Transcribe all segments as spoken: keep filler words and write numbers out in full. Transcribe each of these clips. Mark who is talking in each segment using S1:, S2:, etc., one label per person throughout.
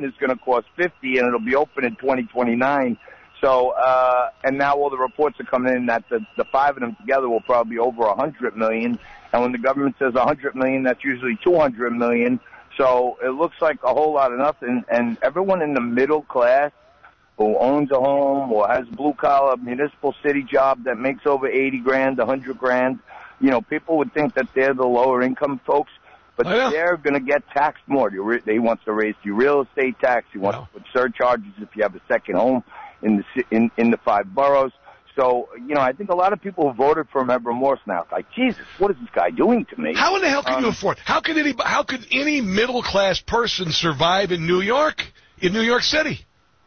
S1: is going to cost fifty, and it'll be open in twenty twenty-nine. So, uh, and now all the reports are coming in that the, the five of them together will probably be over one hundred million dollars. And when the government says one hundred million dollars, that's usually two hundred million dollars. So it looks like a whole lot of nothing. And everyone in the middle class who owns a home or has a blue-collar municipal city job that makes over eighty grand, one hundred grand, you know, people would think that they're the lower-income folks. But oh, yeah. they're going to get taxed more. He wants to raise the real estate tax. He wants wow. to put surcharges if you have a second home in the in, in the five boroughs. So, you know, I think a lot of people who voted for him have remorse now. It's like, Jesus, what is this guy doing to me?
S2: How in the hell can
S1: um,
S2: you afford? How could any how could any middle class person survive in New York, in New York City?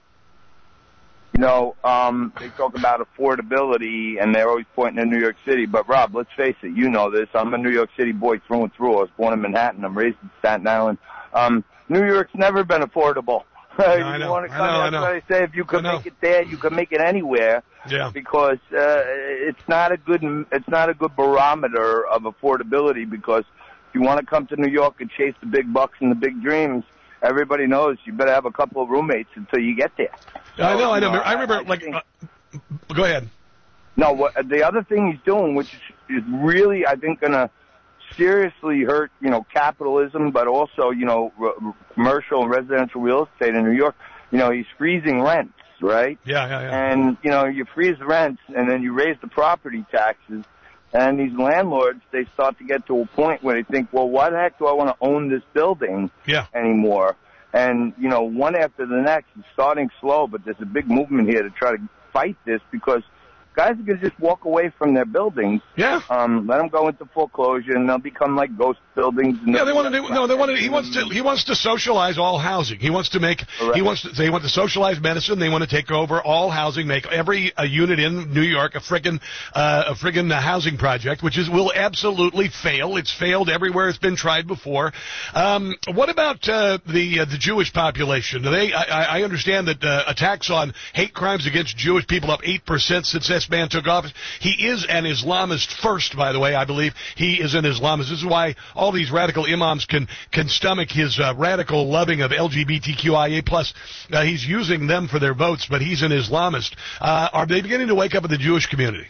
S1: You know, um, they talk about affordability, and they're always pointing to New York City. But, Rob, let's face it, you know this. I'm a New York City boy through and through. I was born in Manhattan. I'm raised in Staten Island. Um, New York's never been affordable.
S2: No,
S1: you
S2: I know.
S1: want to come,
S2: I know,
S1: that's
S2: I know.
S1: what I say. If you can make it there, you can make it anywhere.
S2: Yeah.
S1: Because uh, it's not a good it's not a good barometer of affordability. Because if you want to come to New York and chase the big bucks and the big dreams, everybody knows you better have a couple of roommates until you get there.
S2: So, I know, I know.
S1: You know
S2: I remember, I, I like,
S1: think,
S2: uh, go ahead.
S1: No, what, the other thing he's doing, which is, is really, I think, going to seriously hurt, you know, capitalism, but also, you know, re- commercial and residential real estate in New York. You know, he's freezing rents, right?
S2: Yeah, yeah, yeah.
S1: And, you know, you freeze rents, and then you raise the property taxes, and these landlords, they start to get to a point where they think, well, why the heck do I want to own this building
S2: yeah.
S1: anymore? And, you know, one after the next, it's starting slow, but there's a big movement here to try to fight this because guys are going to just walk away from their buildings.
S2: Yeah.
S1: Um, let them go into foreclosure, and they'll become like ghost buildings. And
S2: yeah, they want to do. No, they want to. He wants to. He wants to socialize all housing. He wants to make. Correct. He wants to. They want to socialize medicine. They want to take over all housing, make every a unit in New York a friggin' uh, a friggin' uh, housing project, which is will absolutely fail. It's failed everywhere it's been tried before. Um, what about uh, the uh, the Jewish population? Do they? I, I understand that uh, attacks on hate crimes against Jewish people up eight percent since this man took office. He is an Islamist first, by the way. I believe he is an Islamist. This is why all these radical imams can can stomach his uh, radical loving of L G B T Q I A plus. Uh, he's using them for their votes, but he's an Islamist. Uh, are they beginning to wake up in the Jewish community?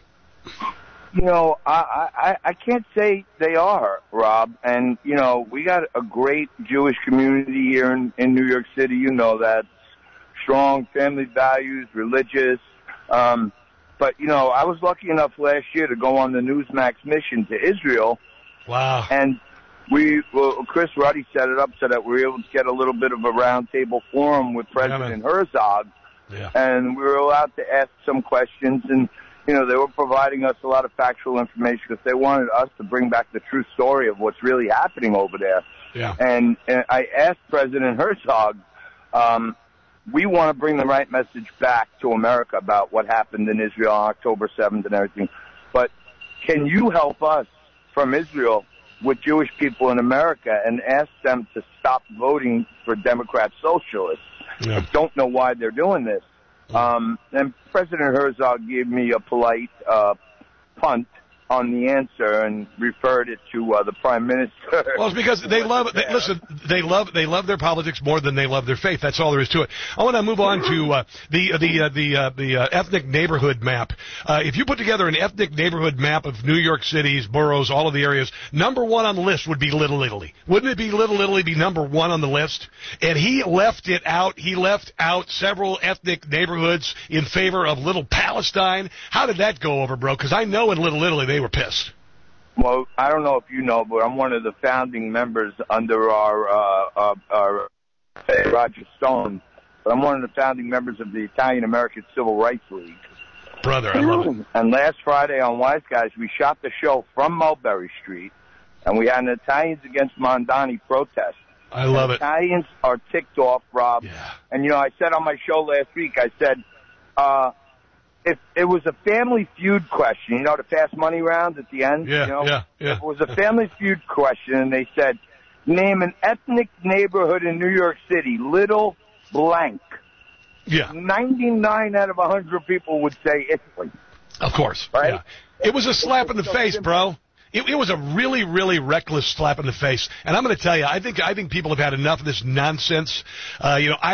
S1: You know, I, I I can't say they are, Rob. And you know, we got a great Jewish community here in, in New York City. You know that strong family values, religious. Um, But, you know, I was lucky enough last year to go on the Newsmax mission to Israel.
S2: Wow.
S1: And we, well, Chris Ruddy set it up so that we were able to get a little bit of a roundtable forum with President
S2: yeah,
S1: Herzog.
S2: Yeah.
S1: And we were allowed to ask some questions. And, you know, they were providing us a lot of factual information because they wanted us to bring back the true story of what's really happening over there.
S2: Yeah.
S1: And, and I asked President Herzog, um, we want to bring the right message back to America about what happened in Israel on October seventh and everything. But can you help us from Israel with Jewish people in America and ask them to stop voting for Democrat socialists?
S2: Yeah.
S1: I don't know why they're doing this. Um, and President Herzog gave me a polite uh, punt on the answer and referred it to uh, the Prime Minister.
S2: Well, it's because they love. They, listen, they love they love their politics more than they love their faith. That's all there is to it. I want to move on to uh, the the uh, the uh, the uh, ethnic neighborhood map. Uh, if you put together an ethnic neighborhood map of New York City's boroughs, all of the areas, number one on the list would be Little Italy. Wouldn't it be Little Italy be number one on the list? And he left it out. He left out several ethnic neighborhoods in favor of Little Palestine. How did that go over, bro? Because I know in Little Italy they were pissed.
S1: Well, I don't know if you know, but I'm one of the founding members under our, uh, uh, our uh, Roger Stone, but I'm one of the founding members of the Italian American Civil Rights League.
S2: Brother, I love it.
S1: And last Friday on Wise Guys, we shot the show from Mulberry Street, and we had an Italians Against Mondani protest.
S2: I love
S1: and
S2: it.
S1: Italians are ticked off, Rob.
S2: Yeah.
S1: And, you know, I said on my show last week, I said, uh, if it was a Family Feud question, you know, the fast money round at the end?
S2: Yeah,
S1: you know?
S2: yeah, yeah.
S1: If it was a Family Feud question, and they said, name an ethnic neighborhood in New York City, Little Blank.
S2: Yeah.
S1: ninety-nine out of one hundred people would say Italy.
S2: Of course.
S1: Right?
S2: Yeah. It was a slap in the face, bro. It, it was a really, really reckless slap in the face. And I'm going to tell you, I think I think people have had enough of this nonsense. Uh, you know, I